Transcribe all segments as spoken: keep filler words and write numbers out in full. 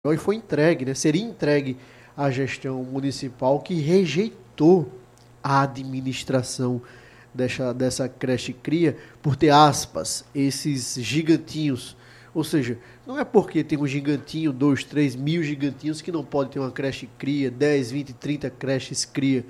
e foi entregue, né? Seria entregue à gestão municipal, que rejeitou a administração dessa, dessa creche cria por ter, aspas, esses gigantinhos. Ou seja, não é porque tem um gigantinho, dois, três mil gigantinhos, que não pode ter uma creche cria, dez, vinte, trinta creches cria.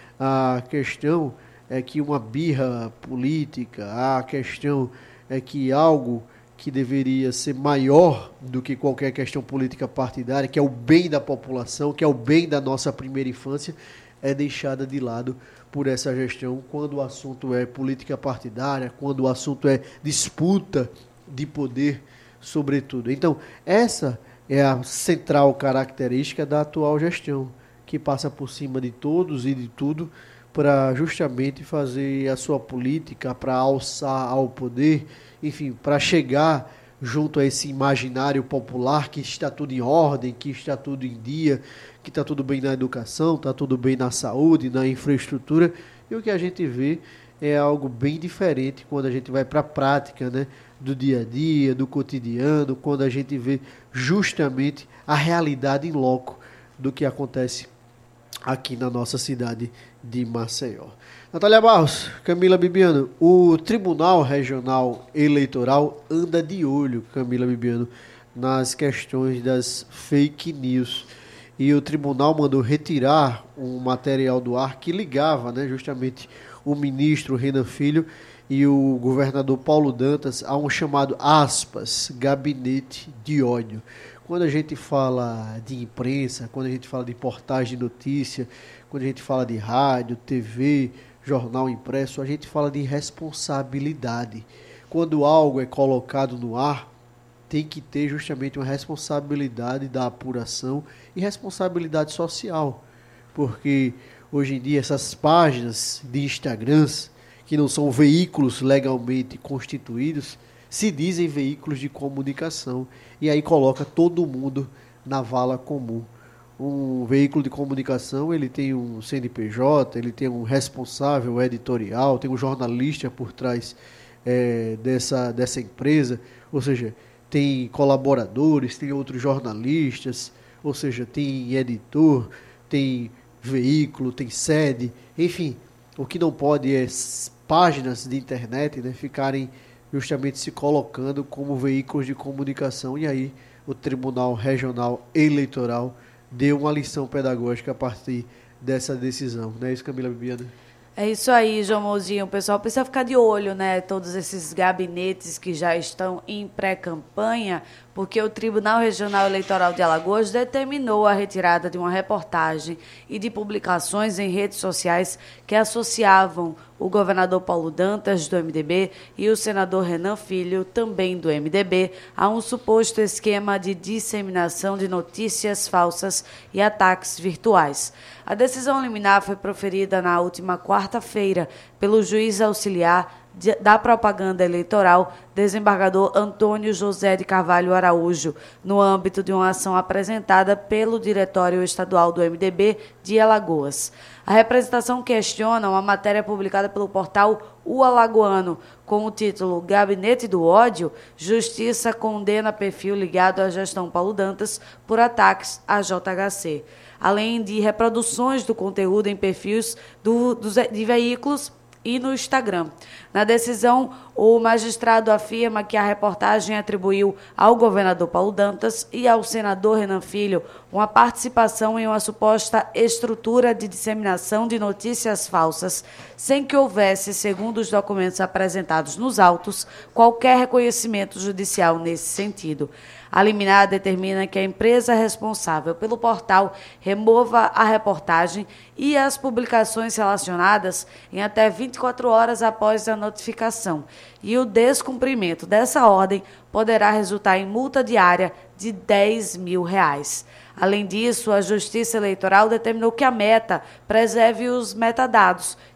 A questão é que uma birra política, a questão é que algo que deveria ser maior do que qualquer questão política partidária, que é o bem da população, que é o bem da nossa primeira infância, é deixada de lado por essa gestão quando o assunto é política partidária, quando o assunto é disputa de poder, sobretudo. Então, essa é a central característica da atual gestão, que passa por cima de todos e de tudo para justamente fazer a sua política, para alçar ao poder, enfim, para chegar junto a esse imaginário popular que está tudo em ordem, que está tudo em dia, que está tudo bem na educação, está tudo bem na saúde, na infraestrutura. E o que a gente vê é algo bem diferente quando a gente vai para a prática, né, do dia a dia, do cotidiano, quando a gente vê justamente a realidade em loco do que acontece aqui na nossa cidade de Maceió. Natália Barros, Camila Bibiano, o Tribunal Regional Eleitoral anda de olho, Camila Bibiano, nas questões das fake news. E o tribunal mandou retirar um material do ar que ligava, né, justamente o ministro Renan Filho e o governador Paulo Dantas a um chamado, aspas, gabinete de ódio. Quando a gente fala de imprensa, quando a gente fala de portagem de notícia, quando a gente fala de rádio, T V, jornal impresso, a gente fala de responsabilidade. Quando algo é colocado no ar, tem que ter justamente uma responsabilidade da apuração e responsabilidade social. Porque hoje em dia essas páginas de Instagrams, que não são veículos legalmente constituídos, se dizem veículos de comunicação, e aí coloca todo mundo na vala comum. Um veículo de comunicação, ele tem um C N P J, ele tem um responsável editorial, tem um jornalista por trás é, dessa, dessa empresa, ou seja, tem colaboradores, tem outros jornalistas, ou seja, tem editor, tem veículo, tem sede, enfim, o que não pode é páginas de internet, né, ficarem justamente se colocando como veículos de comunicação, e aí o Tribunal Regional Eleitoral deu uma lição pedagógica a partir dessa decisão. Não é isso, Camila Bibiana? É isso aí, João Mozinho. O pessoal precisa ficar de olho, né? Todos esses gabinetes que já estão em pré-campanha, porque o Tribunal Regional Eleitoral de Alagoas determinou a retirada de uma reportagem e de publicações em redes sociais que associavam o governador Paulo Dantas, do M D B, e o senador Renan Filho, também do M D B, a um suposto esquema de disseminação de notícias falsas e ataques virtuais. A decisão liminar foi proferida na última quarta-feira pelo juiz auxiliar da propaganda eleitoral, desembargador Antônio José de Carvalho Araújo, no âmbito de uma ação apresentada pelo Diretório Estadual do M D B de Alagoas. A representação questiona uma matéria publicada pelo portal O Alagoano, com o título Gabinete do Ódio, Justiça condena perfil ligado à gestão Paulo Dantas por ataques à J H C, além de reproduções do conteúdo em perfis do, dos, de veículos e no Instagram. Na decisão, o magistrado afirma que a reportagem atribuiu ao governador Paulo Dantas e ao senador Renan Filho uma participação em uma suposta estrutura de disseminação de notícias falsas, sem que houvesse, segundo os documentos apresentados nos autos, qualquer reconhecimento judicial nesse sentido. A liminar determina que a empresa responsável pelo portal remova a reportagem e as publicações relacionadas em até vinte e quatro horas após a notificação, e o descumprimento dessa ordem poderá resultar em multa diária de dez mil reais. Além disso, a Justiça Eleitoral determinou que a Meta preserve os metadados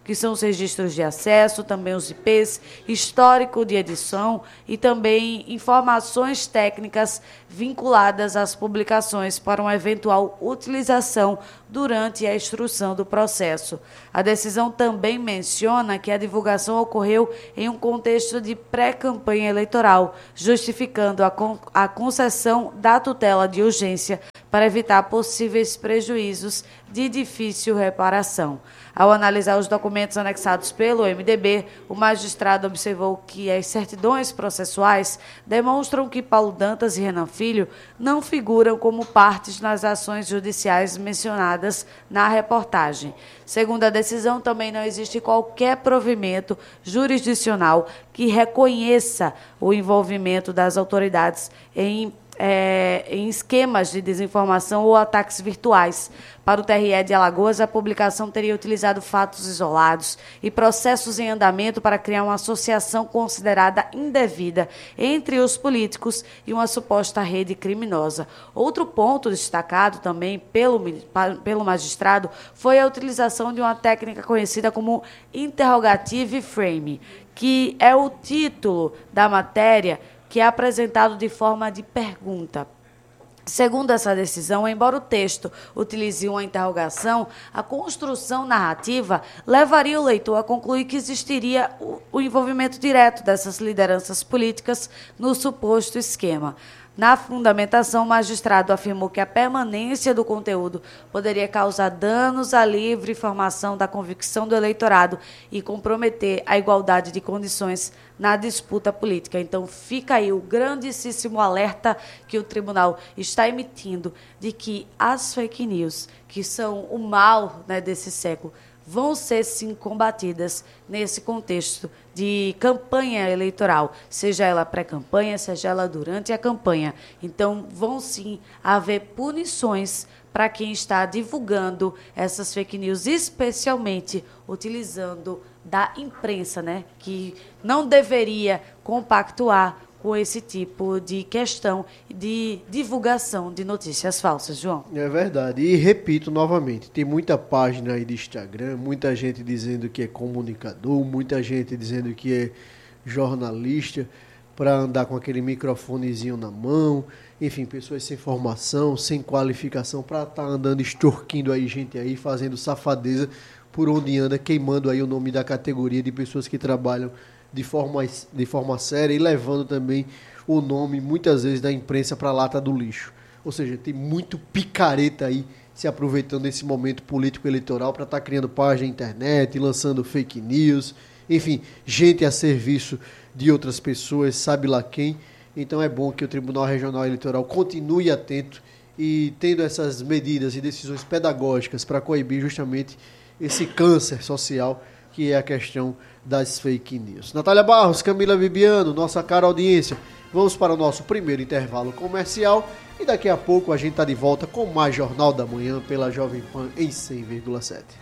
que são os registros de acesso, também os I Ps, histórico de edição e também informações técnicas vinculadas às publicações para uma eventual utilização durante a instrução do processo. A decisão também menciona que a divulgação ocorreu em um contexto de pré-campanha eleitoral, justificando a, con- a concessão da tutela de urgência para evitar possíveis prejuízos de difícil reparação. Ao analisar os documentos anexados pelo M D B, o magistrado observou que as certidões processuais demonstram que Paulo Dantas e Renan Filho não figuram como partes nas ações judiciais mencionadas na reportagem. Segundo a decisão, também não existe qualquer provimento jurisdicional que reconheça o envolvimento das autoridades em É, em esquemas de desinformação ou ataques virtuais. Para o T R E de Alagoas, a publicação teria utilizado fatos isolados e processos em andamento para criar uma associação considerada indevida entre os políticos e uma suposta rede criminosa. Outro ponto destacado também pelo, pelo magistrado foi a utilização de uma técnica conhecida como interrogative frame, que é o título da matéria que é apresentado de forma de pergunta. Segundo essa decisão, embora o texto utilize uma interrogação, a construção narrativa levaria o leitor a concluir que existiria o, o envolvimento direto dessas lideranças políticas no suposto esquema. Na fundamentação, o magistrado afirmou que a permanência do conteúdo poderia causar danos à livre formação da convicção do eleitorado e comprometer a igualdade de condições na disputa política. Então, fica aí o grandíssimo alerta que o tribunal está emitindo de que as fake news, que são o mal, né, desse século, vão ser, sim, combatidas nesse contexto de campanha eleitoral, seja ela pré-campanha, seja ela durante a campanha. Então, vão, sim, haver punições para quem está divulgando essas fake news, especialmente utilizando da imprensa, né, que não deveria compactuar com esse tipo de questão de divulgação de notícias falsas, João. É verdade. E repito novamente, tem muita página aí de Instagram, muita gente dizendo que é comunicador, muita gente dizendo que é jornalista, para andar com aquele microfonezinho na mão, enfim, pessoas sem formação, sem qualificação, para estar tá andando extorquindo aí gente aí, fazendo safadeza por onde anda, queimando aí o nome da categoria de pessoas que trabalham de forma, de forma séria e levando também o nome, muitas vezes, da imprensa para a lata do lixo. Ou seja, tem muito picareta aí se aproveitando desse momento político eleitoral para estar tá criando página na internet, lançando fake news, enfim, gente a serviço de outras pessoas, sabe lá quem. Então é bom que o Tribunal Regional Eleitoral continue atento e tendo essas medidas e decisões pedagógicas para coibir justamente esse câncer social que é a questão das fake news. Natália Barros, Camila Bibiano, nossa cara audiência, vamos para o nosso primeiro intervalo comercial e daqui a pouco a gente está de volta com mais Jornal da Manhã pela Jovem Pan em cem vírgula sete.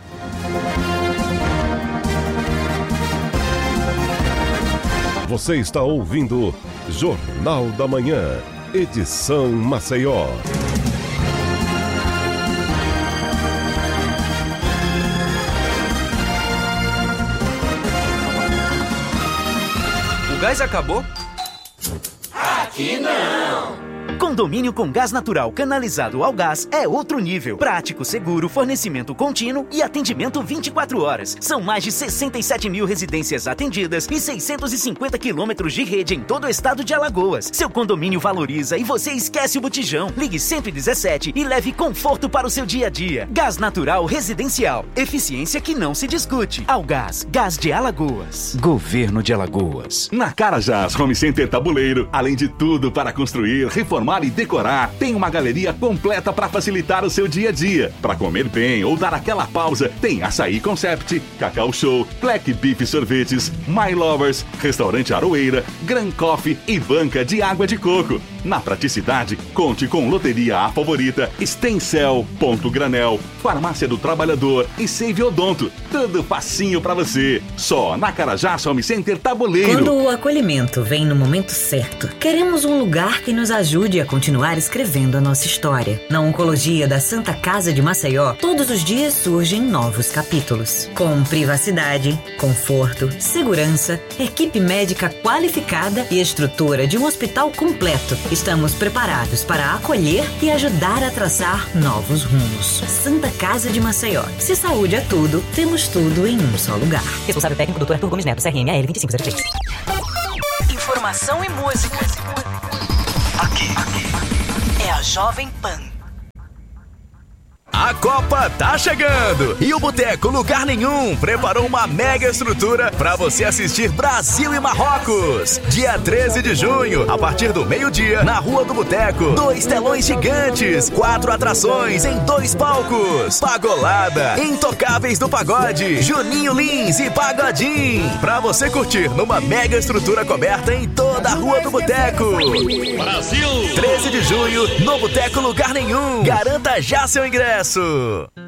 Você está ouvindo Jornal da Manhã, edição Maceió. O gás acabou? Aqui não! Condomínio com gás natural canalizado ao gás é outro nível. Prático, seguro, fornecimento contínuo e atendimento vinte e quatro horas. São mais de sessenta e sete mil residências atendidas e seiscentos e cinquenta quilômetros de rede em todo o estado de Alagoas. Seu condomínio valoriza e você esquece o botijão. Ligue cento e dezessete e leve conforto para o seu dia a dia. Gás natural residencial. Eficiência que não se discute. Algás, Gás de Alagoas. Governo de Alagoas. Na Carajás Home Center Tabuleiro, além de tudo para construir, reformar e decorar, tem uma galeria completa para facilitar o seu dia a dia. Para comer bem ou dar aquela pausa, tem Açaí Concept, Cacau Show, Black Beef Sorvetes, My Lovers, Restaurante Aroeira, Gran Coffee e banca de água de coco. Na praticidade, conte com Loteria A Favorita, Stencel, Ponto Granel, Farmácia do Trabalhador e Save Odonto. Tudo facinho para você. Só na Carajás Home Center Tabuleiro. Quando o acolhimento vem no momento certo, queremos um lugar que nos ajude a continuar escrevendo a nossa história. Na Oncologia da Santa Casa de Maceió, todos os dias surgem novos capítulos. Com privacidade, conforto, segurança, equipe médica qualificada e estrutura de um hospital completo, estamos preparados para acolher e ajudar a traçar novos rumos. Santa Casa de Maceió. Se saúde é tudo, temos tudo em um só lugar. Responsável técnico doutor Arthur Gomes Neto, C R M A L dois cinco zero três. Informação e música. Aqui, aqui é a Jovem Pan. A Copa tá chegando e o Boteco Lugar Nenhum preparou uma mega estrutura para você assistir Brasil e Marrocos. Dia treze de junho, a partir do meio-dia, na Rua do Boteco. Dois telões gigantes, quatro atrações em dois palcos. Pagolada, Intocáveis do Pagode, Juninho Lins e Pagodim. Pra você curtir numa mega estrutura coberta em toda a Rua do Boteco. Brasil! treze de junho, no Boteco Lugar Nenhum. Garanta já seu ingresso.